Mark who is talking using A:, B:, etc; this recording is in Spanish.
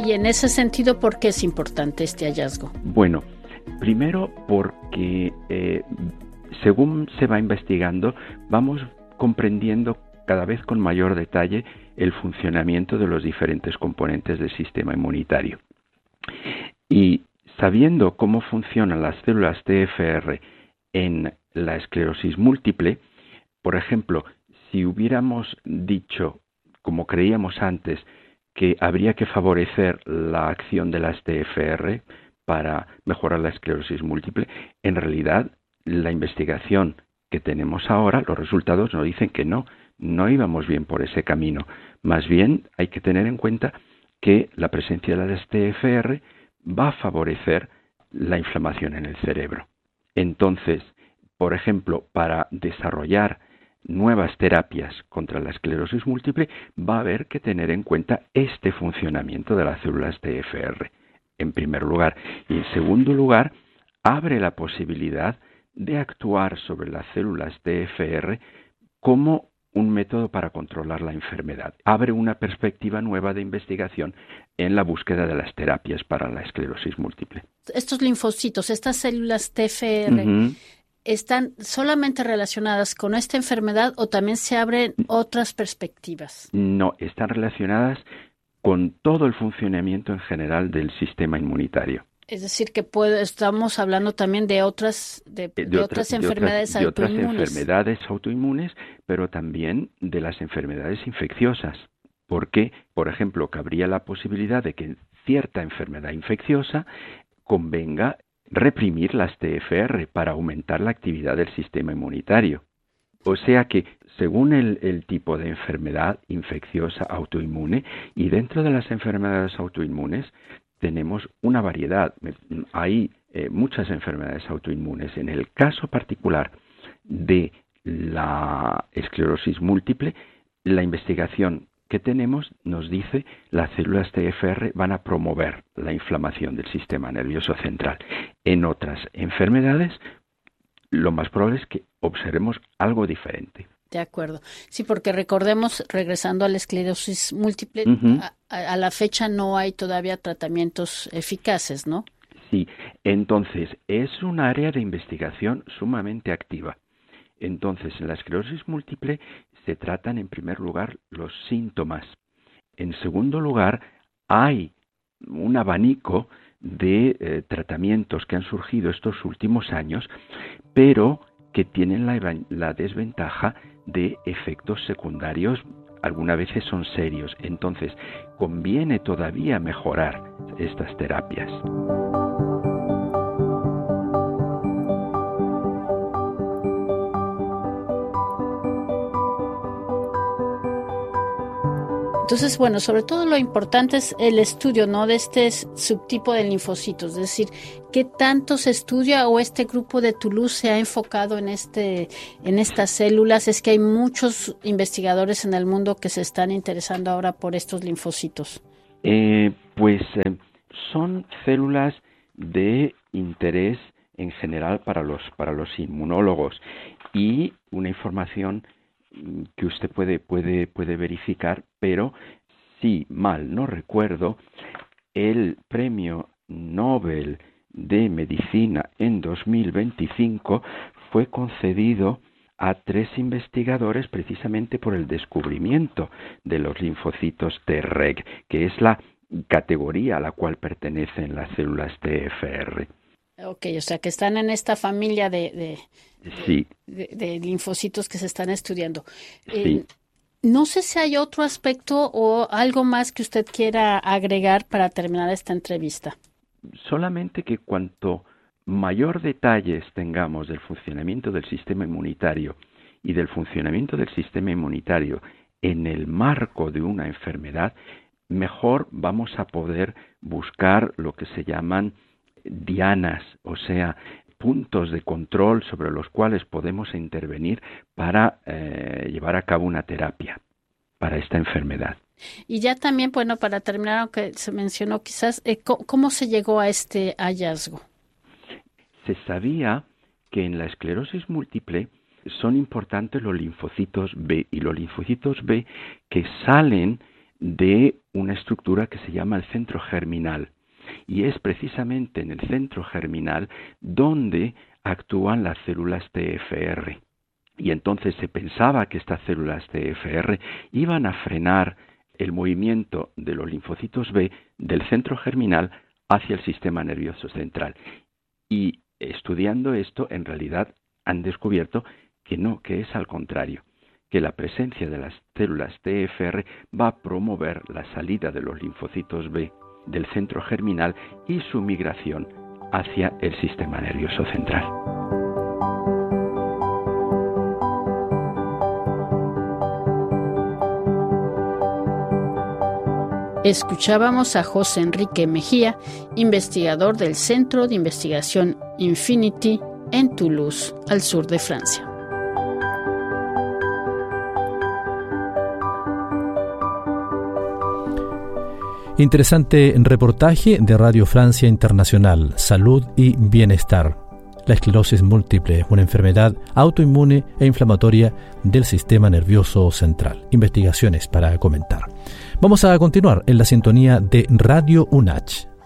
A: Y en ese sentido, ¿por qué es importante este hallazgo?
B: Bueno, primero porque según se va investigando, vamos comprendiendo cada vez con mayor detalle el funcionamiento de los diferentes componentes del sistema inmunitario. Y sabiendo cómo funcionan las células TFR en la esclerosis múltiple, por ejemplo, si hubiéramos dicho, como creíamos antes, que habría que favorecer la acción de las TFR para mejorar la esclerosis múltiple, en realidad la investigación que tenemos ahora, los resultados nos dicen que no íbamos bien por ese camino. Más bien hay que tener en cuenta que la presencia de las TFR va a favorecer la inflamación en el cerebro. Entonces, por ejemplo, para desarrollar nuevas terapias contra la esclerosis múltiple, va a haber que tener en cuenta este funcionamiento de las células TFR, en primer lugar. Y en segundo lugar, abre la posibilidad de actuar sobre las células TFR como un método para controlar la enfermedad. Abre una perspectiva nueva de investigación en la búsqueda de las terapias para la esclerosis múltiple.
A: Estos linfocitos, estas células TFR, ¿están solamente relacionadas con esta enfermedad o también se abren otras perspectivas?
B: No, están relacionadas con todo el funcionamiento en general del sistema inmunitario.
A: Es decir, que estamos hablando también de otras enfermedades
B: autoinmunes, pero también de las enfermedades infecciosas. Porque, por ejemplo, cabría la posibilidad de que en cierta enfermedad infecciosa convenga reprimir las TFR para aumentar la actividad del sistema inmunitario. O sea que, según el tipo de enfermedad infecciosa autoinmune, y dentro de las enfermedades autoinmunes, tenemos una variedad. Hay muchas enfermedades autoinmunes. En el caso particular de la esclerosis múltiple, la investigación que tenemos nos dice las células TFR van a promover la inflamación del sistema nervioso central. En otras enfermedades, lo más probable es que observemos algo diferente.
A: De acuerdo. Sí, porque recordemos, regresando a la esclerosis múltiple, a la fecha no hay todavía tratamientos eficaces, ¿no?
B: Sí, entonces es un área de investigación sumamente activa. Entonces, en la esclerosis múltiple se tratan en primer lugar los síntomas. En segundo lugar, hay un abanico de tratamientos que han surgido estos últimos años, pero que tienen la desventaja de efectos secundarios, algunas veces son serios. Entonces, conviene todavía mejorar estas terapias.
A: Entonces, bueno, sobre todo lo importante es el estudio, ¿no?, de este subtipo de linfocitos, es decir, ¿qué tanto se estudia o este grupo de Toulouse se ha enfocado en estas células? Es que hay muchos investigadores en el mundo que se están interesando ahora por estos linfocitos.
B: Son células de interés en general para los inmunólogos, y una información que usted puede verificar, pero si mal no recuerdo, el premio Nobel de Medicina en 2025 fue concedido a 3 investigadores precisamente por el descubrimiento de los linfocitos Treg, que es la categoría a la cual pertenecen las células TFR.
A: Ok, o sea que están en esta familia de linfocitos que se están estudiando.
B: Sí.
A: No sé si hay otro aspecto o algo más que usted quiera agregar para terminar esta entrevista.
B: Solamente que cuanto mayor detalles tengamos del funcionamiento del sistema inmunitario y del funcionamiento del sistema inmunitario en el marco de una enfermedad, mejor vamos a poder buscar lo que se llaman dianas, o sea, puntos de control sobre los cuales podemos intervenir para llevar a cabo una terapia para esta enfermedad.
A: Y ya también, bueno, para terminar, aunque se mencionó quizás, ¿cómo se llegó a este hallazgo?
B: Se sabía que en la esclerosis múltiple son importantes los linfocitos B, y los linfocitos B que salen de una estructura que se llama el centro germinal. Y es precisamente en el centro germinal donde actúan las células TFR. Y entonces se pensaba que estas células TFR iban a frenar el movimiento de los linfocitos B del centro germinal hacia el sistema nervioso central. Y estudiando esto, en realidad han descubierto que no, que es al contrario, que la presencia de las células TFR va a promover la salida de los linfocitos B del centro germinal y su migración hacia el sistema nervioso central.
A: Escuchábamos a José Enrique Mejía, investigador del Centro de Investigación Infinity en Toulouse, al sur de Francia.
C: Interesante reportaje de Radio Francia Internacional, Salud y Bienestar. La esclerosis múltiple, una enfermedad autoinmune e inflamatoria del sistema nervioso central. Investigaciones para comentar. Vamos a continuar en la sintonía de Radio UNACH.